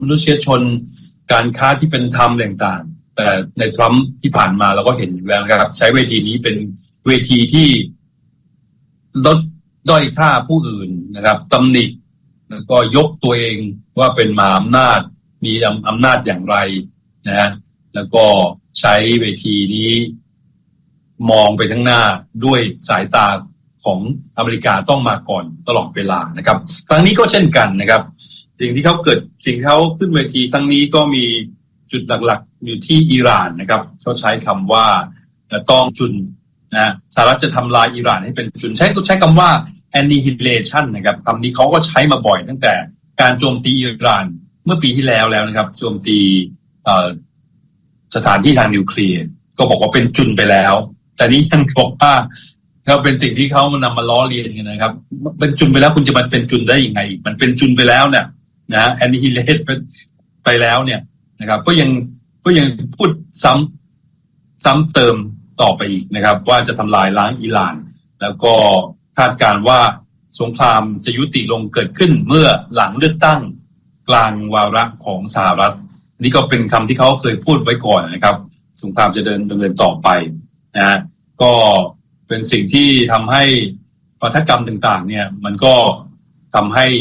มนุษยชนการค้าที่เป็นธรรมต่างๆแต่ในทรัมป์ที่ผ่านมาเราก็เห็นอยู่แล้วนะครับใช้เวทีนี้เป็นเวทีที่ลดด้อยค่าผู้อื่นนะครับตำหนิแล้วก็ยกตัวเองว่าเป็นมหาอำนาจมีอำนาจอย่างไรนะฮะแล้วก็ใช้เวทีนี้มองไปข้างหน้าด้วยสายตาของอเมริกาต้องมาก่อนตลอดเวลานะครับครั้งนี้ก็เช่นกันนะครับสิ่งที่เขาขึ้นเวทีครั้งนี้ก็มีจุดหลักๆอยู่ที่อิหร่านนะครับเขาใช้คำว่าต้องจุนนะสหรัฐจะทำลายอิหร่านให้เป็นจุนใช้คำว่า annihilation นะครับคำนี้เขาก็ใช้มาบ่อยตั้งแต่การโจมตีอิหร่านเมื่อปีที่แล้วนะครับโจมตีสถานที่ทางนิวเคลียร์ก็บอกว่าเป็นจุนไปแล้วแต่นี้ยังบอกว่าก็เป็นสิ่งที่เขานำมาล้อเลียนกันนะครับเป็นจุนไปแล้วคุณจะมาเป็นจุนได้ยังไงมันเป็นจุนไปแล้วเนี่ยนะ annihilate ไปแล้วเนี่ยนะครับก็ยังพูดซ้ำเติมต่อไปอีกนะครับว่าจะทำลายล้างอิหร่านแล้วก็คาดการณ์ว่าสงครามจะยุติลงเกิดขึ้นเมื่อหลังเลือกตั้งกลางวาระของสหรัฐนี่ก็เป็นคำที่เขาเคยพูดไว้ก่อนนะครับสงครามจะดำเนินต่อไปนะก็เป็นสิ่งที่ทำให้วัฒกรรมต่างๆเนี่ยมันก็ทำให้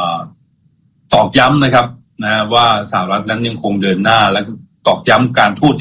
ตอกย้ำนะครับนะว่าสหรัฐนั้นยังคงเดินหน้าและตอกย้ำการทูต